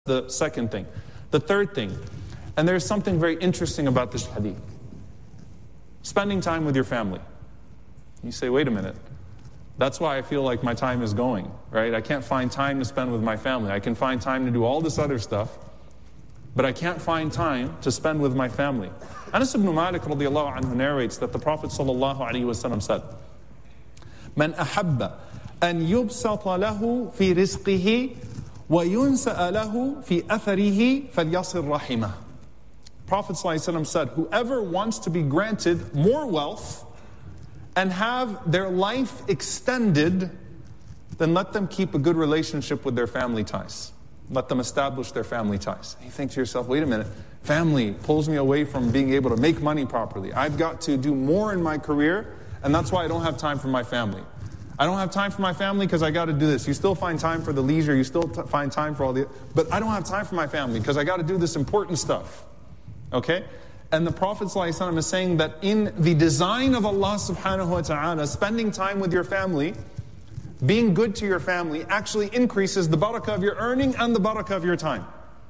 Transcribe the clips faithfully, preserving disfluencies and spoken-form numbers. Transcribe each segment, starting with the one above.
the second thing. The third thing, and there's something very interesting about this hadith. Spending time with your family. You say, wait a minute. That's why I feel like my time is going, right? I can't find time to spend with my family. I can find time to do all this other stuff, but I can't find time to spend with my family. Anas ibn Malik radiallahu anhu narrates that the Prophet sallallahu alaihi wasallam said, "Man ahabba an yubsata lahu fi rizqihi wa yunsa'a lahu fi atharihi falyasir rahimah." Prophet sallallahu alaihi wasallam said, whoever wants to be granted more wealth and have their life extended, then let them keep a good relationship with their family ties. Let them establish their family ties. And you think to yourself, wait a minute, family pulls me away from being able to make money properly. I've got to do more in my career, and that's why I don't have time for my family. I don't have time for my family because I got to do this. You still find time for the leisure, you still t- find time for all the... But I don't have time for my family because I got to do this important stuff. Okay? And the Prophet ﷺ is saying that in the design of Allah subhanahu wa ta'ala, spending time with your family, being good to your family, actually increases the barakah of your earning and the barakah of your time.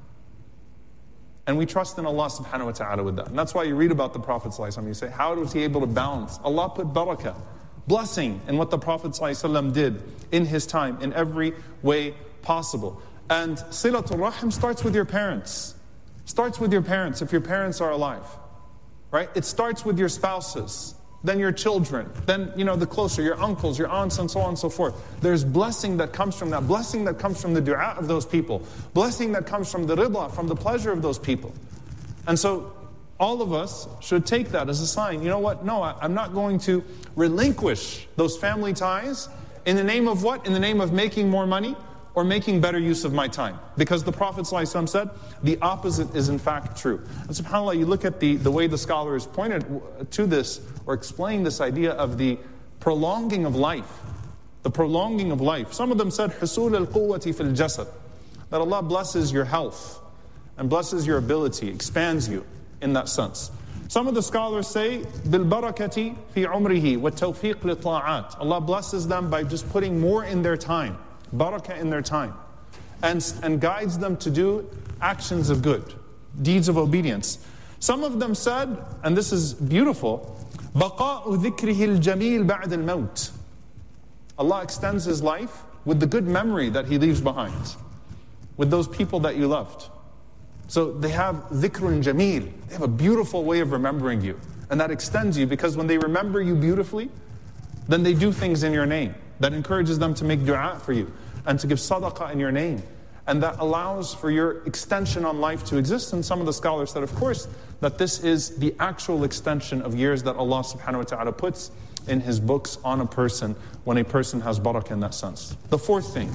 And we trust in Allah subhanahu wa ta'ala with that. And that's why you read about the Prophet ﷺ. You say, how was he able to balance? Allah put barakah, blessing in what the Prophet ﷺ did in his time, in every way possible. And silatul rahim starts with your parents. Starts with your parents, if your parents are alive, right? It starts with your spouses, then your children, then, you know, the closer, your uncles, your aunts, and so on and so forth. There's blessing that comes from that, blessing that comes from the dua of those people, blessing that comes from the rida, from the pleasure of those people. And so, all of us should take that as a sign. You know what? No, I, I'm not going to relinquish those family ties in the name of what? In the name of making more money? Or making better use of my time. Because the Prophet ﷺ said, the opposite is in fact true. And subhanAllah, you look at the, the way the scholars pointed to this, or explain this idea of the prolonging of life. The prolonging of life. Some of them said, حُصُولَ الْقُوَّةِ فِي الْجَسَدِ, that Allah blesses your health, and blesses your ability, expands you in that sense. Some of the scholars say, بِالْبَرَكَةِ فِي عُمْرِهِ وَالتَّوْفِيقِ لِلطَّاعَاتِ, Allah blesses them by just putting more in their time. Barakah in their time, and, and guides them to do actions of good, deeds of obedience. Some of them said, and this is beautiful, بَقَاءُ ذِكْرِهِ الْجَمِيلِ بَعْدَ الْمَوْتِ, Allah extends his life with the good memory that he leaves behind, with those people that you loved. So they have dhikrun jameel, they have a beautiful way of remembering you, and that extends you, because when they remember you beautifully, then they do things in your name that encourages them to make dua for you and to give sadaqah in your name. And that allows for your extension on life to exist. And some of the scholars said, of course, that this is the actual extension of years that Allah subhanahu wa ta'ala puts in His books on a person when a person has barakah in that sense. The fourth thing,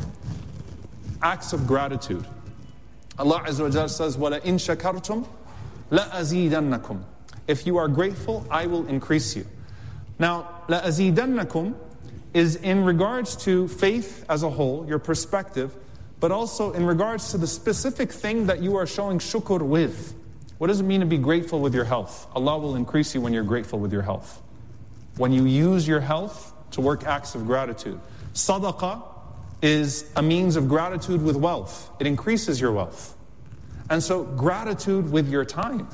acts of gratitude. Allah Azza wa Jalla says, وَلَئِن شَكَرْتُمْ لَأَزِيدَنَّكُمْ. If you are grateful, I will increase you. Now, لَأَزِيدَنَّكُمْ is in regards to faith as a whole, your perspective, but also in regards to the specific thing that you are showing shukr with. What does it mean to be grateful with your health? Allah will increase you when you're grateful with your health. When you use your health to work acts of gratitude. Sadaqah is a means of gratitude with wealth. It increases your wealth. And so gratitude with your time.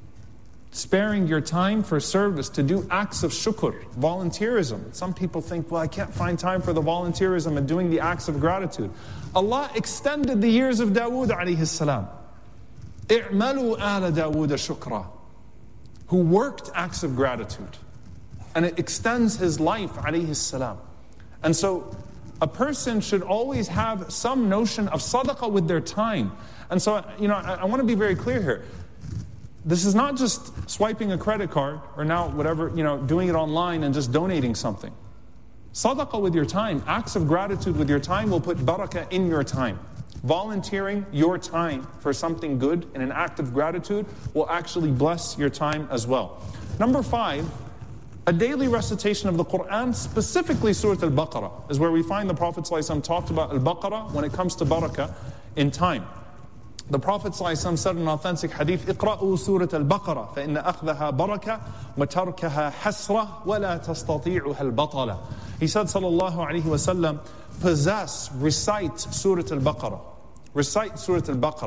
Sparing your time for service, to do acts of shukr, volunteerism. Some people think, well, I can't find time for the volunteerism and doing the acts of gratitude. Allah extended the years of Dawood alayhi salam. اِعْمَلُوا آلَ دَاوُودَ شُكْرًا, who worked acts of gratitude. And it extends his life alayhi salam. And so a person should always have some notion of sadaqah with their time. And so, you know, I, I want to be very clear here. This is not just swiping a credit card or now whatever, you know, doing it online and just donating something. Sadaqah with your time, acts of gratitude with your time will put barakah in your time. Volunteering your time for something good in an act of gratitude will actually bless your time as well. Number five, a daily recitation of the Quran, specifically Surah Al-Baqarah, is where we find the Prophet ﷺ talked about Al-Baqarah when it comes to barakah in time. The Prophet ﷺ said in an authentic hadith, اقرأوا سورة البقرة فإن أخذها بركة وتركها حسرة ولا تستطيعها البطلة. He said, sallallahu alaihi wasallam, possess, recite Surah Al-Baqarah. Recite Surah Al-Baqarah.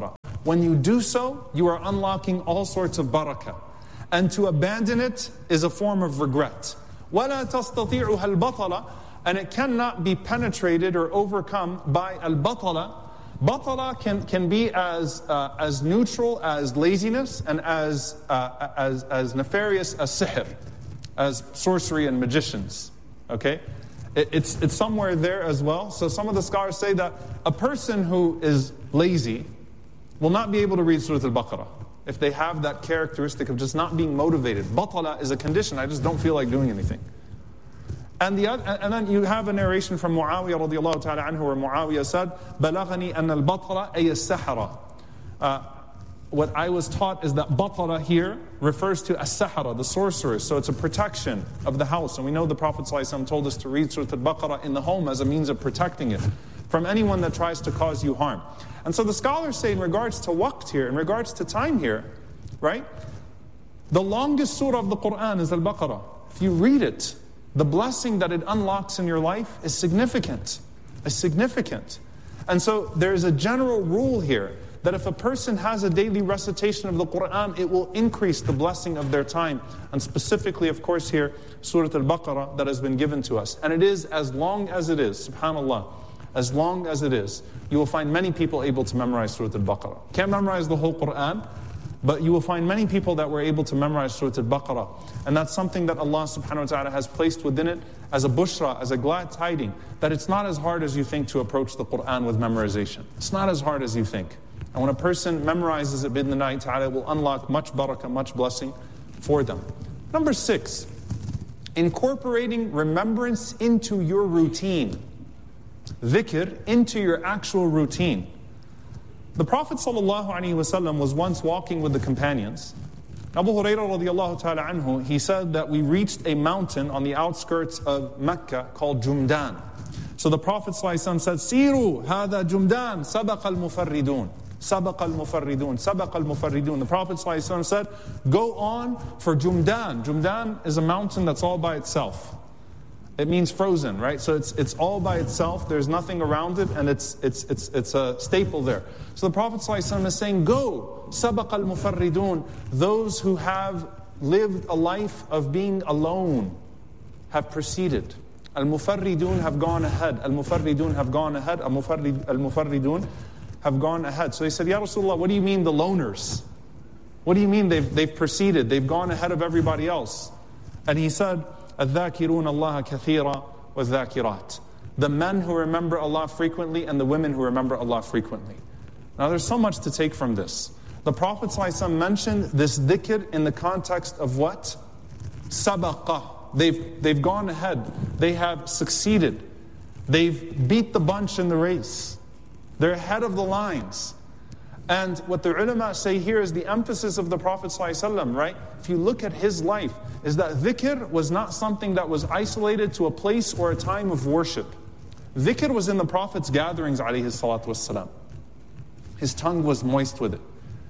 When you do so, you are unlocking all sorts of barakah. And to abandon it is a form of regret. وَلَا تَسْتَطِيعُهَا الْبَطَلَ. And it cannot be penetrated or overcome by al-batala. Batala can, can be as, uh, as neutral as laziness and as, uh, as, as nefarious as sihr, as sorcery and magicians. Okay? It, it's, it's somewhere there as well. So some of the scholars say that a person who is lazy will not be able to read Surah Al-Baqarah if they have that characteristic of just not being motivated. Batala is a condition. I just don't feel like doing anything. And, the, and then you have a narration from Muawiyah radiallahu ta'ala anhu where Muawiyah said, بَلَغَنِي أَنَّ الْبَطَلَ أَيَ السَّحَرَ. Uh, what I was taught is that batala here refers to as-sahara, the sorcerers. So it's a protection of the house. And we know the Prophet ﷺ told us to read Surah Al-Baqarah in the home as a means of protecting it from anyone that tries to cause you harm. And so the scholars say in regards to waqt here, in regards to time here, right? The longest surah of the Quran is Al-Baqarah. If you read it, the blessing that it unlocks in your life is significant. Is significant. And so there is a general rule here that if a person has a daily recitation of the Quran, it will increase the blessing of their time. And specifically, of course, here, Surah Al-Baqarah that has been given to us. And it is as long as it is, subhanAllah, as long as it is, you will find many people able to memorize Surah Al-Baqarah. Can't memorize the whole Quran, but you will find many people that were able to memorize Surah Al-Baqarah. And that's something that Allah subhanahu wa ta'ala has placed within it as a bushra, as a glad tiding, that it's not as hard as you think to approach the Quran with memorization. It's not as hard as you think. And when a person memorizes it bidhnillahi ta'ala, it will unlock much barakah, much blessing for them. Number six, incorporating remembrance into your routine. Dhikr into your actual routine. The Prophet ﷺ was once walking with the companions. Abu Hurairah radiallahu ta'ala anhu, he said that we reached a mountain on the outskirts of Mecca called Jumdan. So the Prophet ﷺ said, Siru hada Jumdan, sabaq al-mufarridun. Sabaq al-mufarridun, sabaq al-mufarridun. The Prophet ﷺ said, go on for Jumdan. Jumdan is a mountain that's all by itself. It means frozen, right? So it's it's all by itself. There's nothing around it, and it's it's it's it's a staple there. So the Prophet ﷺ is saying, "Go, sabaq al-mufarridun." Those who have lived a life of being alone have proceeded. Al-mufarridun have gone ahead. Al-mufarridun have gone ahead. Al-mufarridun have gone ahead. So he said, "Ya Rasulullah, what do you mean the loners? What do you mean they've they've proceeded? They've gone ahead of everybody else?" And he said, الذاكرون الله كثيرا والذاكرات. The men who remember Allah frequently and the women who remember Allah frequently. Now there's so much to take from this. The Prophet ﷺ mentioned this dhikr in the context of what? Sabaqah. They've, they've gone ahead. They have succeeded. They've beat the bunch in the race. They're ahead of the lines. And what the ulama say here is the emphasis of the Prophet ﷺ, right? If you look at his life, is that dhikr was not something that was isolated to a place or a time of worship. Dhikr was in the Prophet's gatherings, alayhi salatu wassalam. His tongue was moist with it.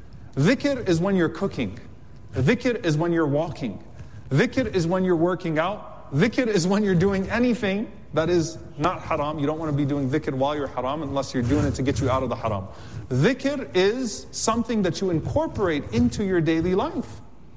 Dhikr is when you're cooking. Dhikr is when you're walking. Dhikr is when you're working out. Dhikr is when you're doing anything that is not haram. You don't want to be doing dhikr while you're haram unless you're doing it to get you out of the haram. Dhikr is something that you incorporate into your daily life.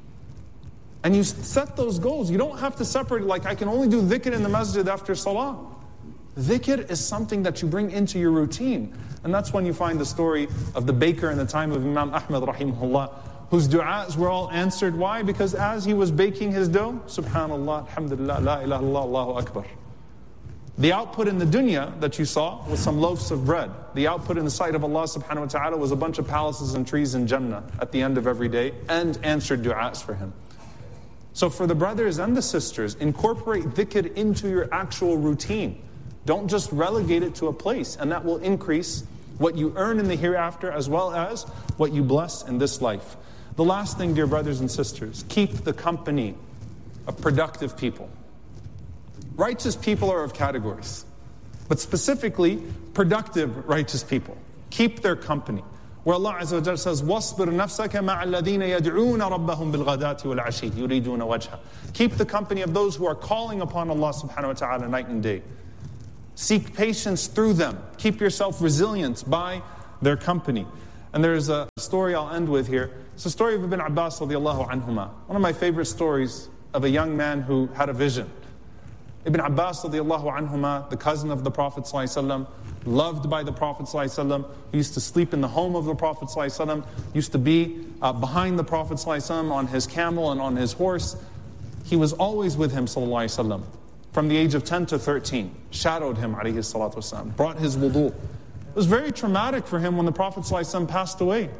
And you set those goals. You don't have to separate, like I can only do dhikr in the masjid after salah. Dhikr is something that you bring into your routine. And that's when you find the story of the baker in the time of Imam Ahmad rahimahullah, whose du'as were all answered. Why? Because as he was baking his dough, subhanallah, alhamdulillah, la ilaha illallah, Allahu akbar. The output in the dunya that you saw was some loaves of bread. The output in the sight of Allah subhanahu wa ta'ala was a bunch of palaces and trees in Jannah at the end of every day, and answered du'as for him. So for the brothers and the sisters, incorporate dhikr into your actual routine. Don't just relegate it to a place, and that will increase what you earn in the hereafter as well as what you bless in this life. The last thing, dear brothers and sisters, keep the company of productive people. Righteous people are of categories, but specifically productive righteous people. Keep their company. Where Allah Azza wa Jalla says, وَاصْبِرْ نَفْسَكَ مَعَ الَّذِينَ يَدْعُونَ رَبَّهُمْ بِالْغَدَاةِ وَالْعَشِيِّ يُرِيدُونَ وَجْهَهُ. Keep the company of those who are calling upon Allah subhanahu wa ta'ala night and day. Seek patience through them. Keep yourself resilient by their company. And there's a story I'll end with here. It's the story of Ibn Abbas radiallahu anhuma. One of my favorite stories of a young man who had a vision. Ibn Abbas radiallahu anhuma, the cousin of the Prophet sallallahu alaihi wasallam, loved by the Prophet sallallahu alaihi wasallam, he used to sleep in the home of the Prophet sallallahu alaihi wasallam, used to be uh, behind the Prophet sallallahu alaihi wasallam on his camel and on his horse. He was always with him sallallahu alaihi wasallam. From the age of ten to thirteen, shadowed him alayhi salatu wasalam, brought his wudu. It was very traumatic for him when the Prophet ﷺ passed away.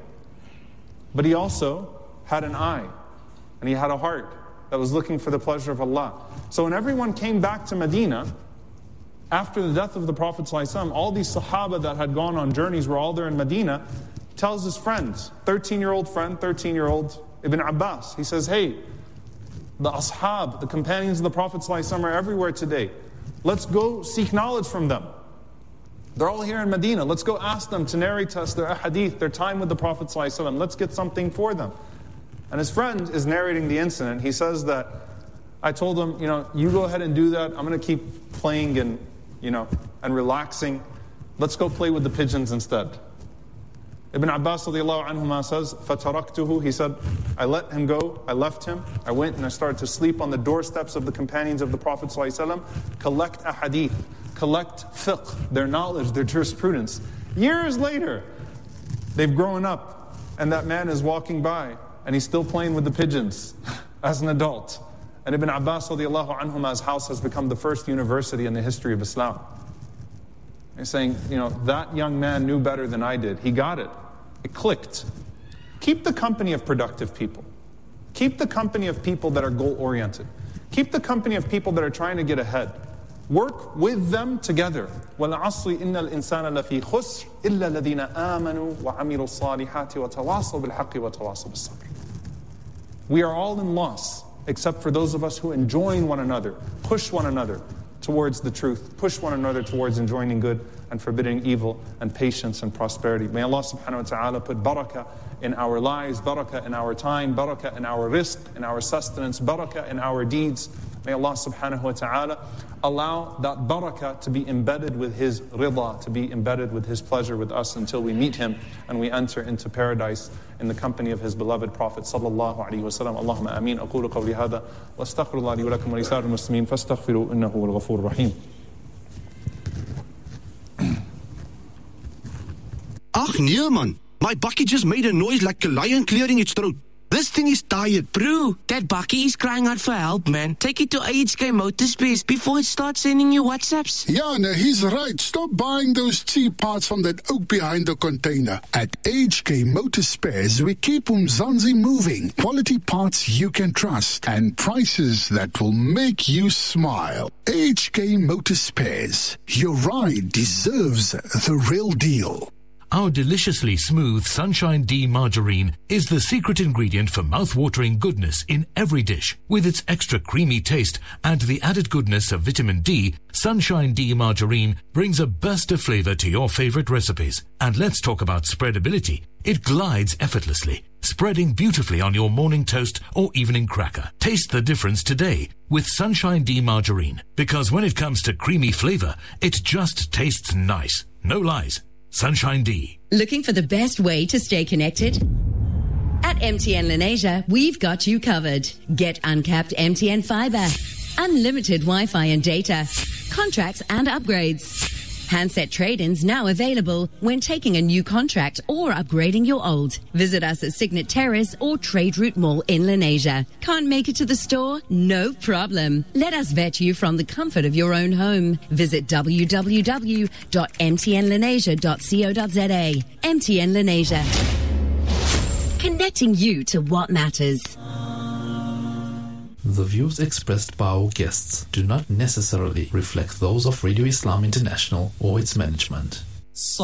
But he also had an eye, and he had a heart that was looking for the pleasure of Allah. So when everyone came back to Medina, after the death of the Prophet ﷺ, all these Sahaba that had gone on journeys were all there in Medina. He tells his friends, thirteen-year-old friend, thirteen-year-old Ibn Abbas, he says, hey, the ashab, the companions of the Prophet ﷺ are everywhere today. Let's go seek knowledge from them. They're all here in Medina. Let's go ask them to narrate to us their ahadith, their time with the Prophet ﷺ. Let's get something for them. And his friend is narrating the incident. He says that, I told him, you know, you go ahead and do that. I'm going to keep playing and, you know, and relaxing. Let's go play with the pigeons instead. Ibn Abbas radiallahu anhuma says, فَتَرَكْتُهُ. He said, I let him go. I left him. I went and I started to sleep on the doorsteps of the companions of the Prophet ﷺ, collect ahadith, collect fiqh, their knowledge, their jurisprudence. Years later, they've grown up, and that man is walking by, and he's still playing with the pigeons as an adult. And Ibn Abbas radiallahu anhuma's house has become the first university in the history of Islam. He's saying, you know, that young man knew better than I did. He got it. It clicked. Keep the company of productive people. Keep the company of people that are goal-oriented. Keep the company of people that are trying to get ahead. Work with them together. وَالْعَصْرِ إِنَّ الْإِنسَانَ لَفِي خُسْرٍ إِلَّا الَّذِينَ آمَنُوا وَعَمِلُوا الصَّالِحَاتِ وَتَوَاصَوْا بِالْحَقِّ وَتَوَاصَوْا بِالصَّبْرِ. We are all in loss, except for those of us who enjoin one another, push one another towards the truth, push one another towards enjoining good and forbidding evil, and patience and prosperity. May Allah subhanahu wa ta'ala put barakah in our lives, barakah in our time, barakah in our rizq, in our sustenance, barakah in our deeds. May Allah subhanahu wa ta'ala allow that barakah to be embedded with His rida, to be embedded with His pleasure with us until we meet Him and we enter into paradise in the company of His beloved Prophet sallallahu alaihi wasallam. Allahumma ameen. Aqulu qawli hadha wa astaghfirullah li wa lakum wa li sa'iril muslimin fastaghfiru innahu wal ghafurur rahim. Ach nee man, my bakkie just made a noise like a lion clearing its throat. This thing is tired. Bro, that bakkie is crying out for help, man. Take it to A H K Motorspares before it starts sending you WhatsApps. Yeah, no, he's right. Stop buying those cheap parts from that oak behind the container. At A H K Motorspares, we keep Umzansi moving. Quality parts you can trust and prices that will make you smile. A H K Motorspares. Your ride deserves the real deal. Our deliciously smooth Sunshine D margarine is the secret ingredient for mouth-watering goodness in every dish. With its extra creamy taste and the added goodness of vitamin D, Sunshine D margarine brings a burst of flavor to your favorite recipes. And let's talk about spreadability. It glides effortlessly, spreading beautifully on your morning toast or evening cracker. Taste the difference today with Sunshine D margarine, because when it comes to creamy flavor, it just tastes nice. No lies. Sunshine D. Looking for the best way to stay connected? At M T N Lenasia, we've got you covered. Get uncapped M T N fiber, unlimited Wi-Fi and data, contracts and upgrades. Handset trade-ins now available when taking a new contract or upgrading your old. Visit us at Signet Terrace or Trade Route Mall in Lenasia. Can't make it to the store? No problem. Let us vet you from the comfort of your own home. Visit w w w dot m t n lenasia dot co dot z a. M T N Lenasia. Connecting you to what matters. The views expressed by our guests do not necessarily reflect those of Radio Islam International or its management.